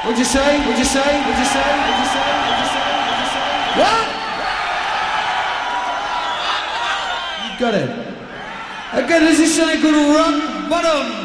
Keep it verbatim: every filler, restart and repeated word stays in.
What'd you say? What'd you say? What'd you say? What'd you say? What'd you say? What'd you say? What? You got it. Okay, this is something called Rock Bottom.